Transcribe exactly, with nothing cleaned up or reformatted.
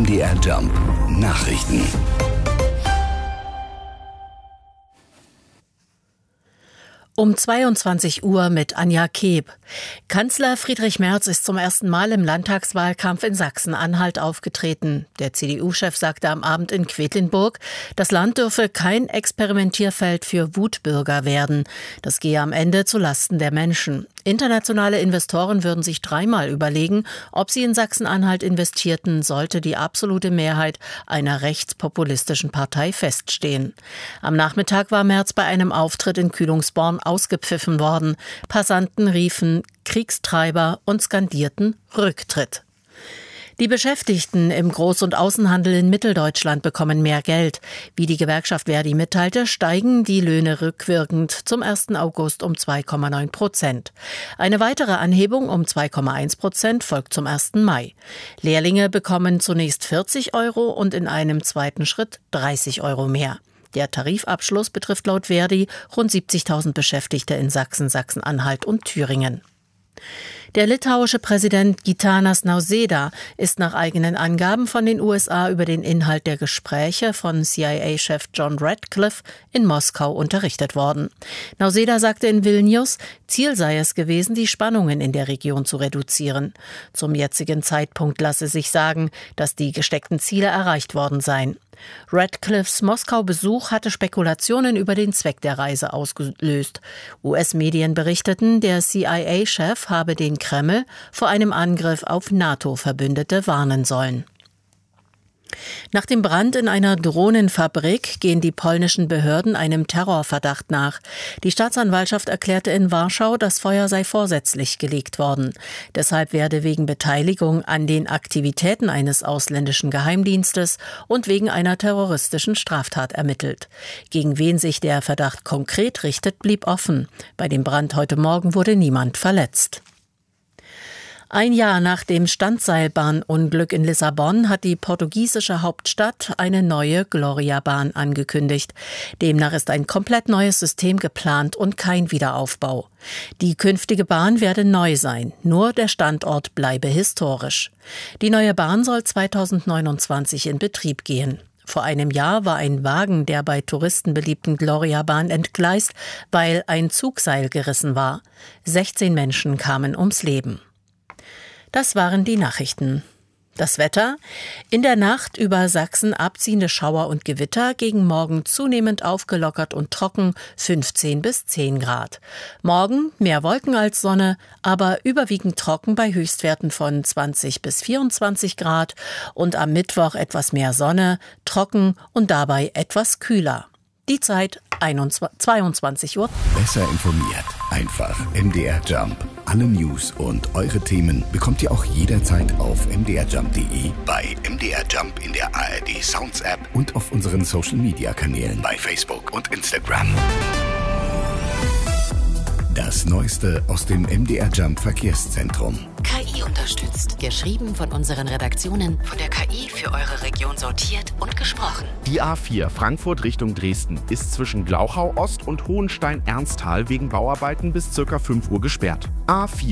D R Jump Nachrichten. Um zweiundzwanzig Uhr mit Anja Keeb. Kanzler Friedrich Merz ist zum ersten Mal im Landtagswahlkampf in Sachsen-Anhalt aufgetreten. Der C D U-Chef sagte am Abend in Quedlinburg, das Land dürfe kein Experimentierfeld für Wutbürger werden. Das gehe am Ende zu Lasten der Menschen. Internationale Investoren würden sich dreimal überlegen, ob sie in Sachsen-Anhalt investierten, sollte die absolute Mehrheit einer rechtspopulistischen Partei feststehen. Am Nachmittag war Merz bei einem Auftritt in Kühlungsborn ausgepfiffen worden. Passanten riefen Kriegstreiber und skandierten Rücktritt. Die Beschäftigten im Groß- und Außenhandel in Mitteldeutschland bekommen mehr Geld. Wie die Gewerkschaft Verdi mitteilte, steigen die Löhne rückwirkend zum ersten August um zwei Komma neun Prozent. Eine weitere Anhebung um zwei Komma eins Prozent folgt zum ersten Mai. Lehrlinge bekommen zunächst vierzig Euro und in einem zweiten Schritt dreißig Euro mehr. Der Tarifabschluss betrifft laut Verdi rund siebzigtausend Beschäftigte in Sachsen, Sachsen-Anhalt und Thüringen. Der litauische Präsident Gitanas Nausėda ist nach eigenen Angaben von den U S A über den Inhalt der Gespräche von C I A-Chef John Ratcliffe in Moskau unterrichtet worden. Nausėda sagte in Vilnius, Ziel sei es gewesen, die Spannungen in der Region zu reduzieren. Zum jetzigen Zeitpunkt lasse sich sagen, dass die gesteckten Ziele erreicht worden seien. Ratcliffes Moskau-Besuch hatte Spekulationen über den Zweck der Reise ausgelöst. U S-Medien berichteten, der C I A-Chef habe den Kreml vor einem Angriff auf NATO-Verbündete warnen sollen. Nach dem Brand in einer Drohnenfabrik gehen die polnischen Behörden einem Terrorverdacht nach. Die Staatsanwaltschaft erklärte in Warschau, das Feuer sei vorsätzlich gelegt worden. Deshalb werde wegen Beteiligung an den Aktivitäten eines ausländischen Geheimdienstes und wegen einer terroristischen Straftat ermittelt. Gegen wen sich der Verdacht konkret richtet, blieb offen. Bei dem Brand heute Morgen wurde niemand verletzt. Ein Jahr nach dem Standseilbahnunglück in Lissabon hat die portugiesische Hauptstadt eine neue Gloria-Bahn angekündigt. Demnach ist ein komplett neues System geplant und kein Wiederaufbau. Die künftige Bahn werde neu sein, nur der Standort bleibe historisch. Die neue Bahn soll zweitausendneunundzwanzig in Betrieb gehen. Vor einem Jahr war ein Wagen der bei Touristen beliebten Gloria-Bahn entgleist, weil ein Zugseil gerissen war. sechzehn Menschen kamen ums Leben. Das waren die Nachrichten. Das Wetter: In der Nacht über Sachsen abziehende Schauer und Gewitter, gegen Morgen zunehmend aufgelockert und trocken, fünfzehn bis zehn Grad. Morgen mehr Wolken als Sonne, aber überwiegend trocken bei Höchstwerten von zwanzig bis vierundzwanzig Grad und am Mittwoch etwas mehr Sonne, trocken und dabei etwas kühler. Die Zeit zweiundzwanzig Uhr. Besser informiert, einfach M D R Jump. Alle News und eure Themen bekommt ihr auch jederzeit auf m d r jump punkt d e, bei M D R Jump in der A R D Sounds App und auf unseren Social Media Kanälen bei Facebook und Instagram. Das Neueste aus dem M D R Jump Verkehrszentrum. K I unterstützt. Geschrieben von unseren Redaktionen, von der K I für eure Region sortiert und gesprochen. Die A vier Frankfurt Richtung Dresden ist zwischen Glauchau Ost und Hohenstein-Ernsthal wegen Bauarbeiten bis ca. fünf Uhr gesperrt. A vier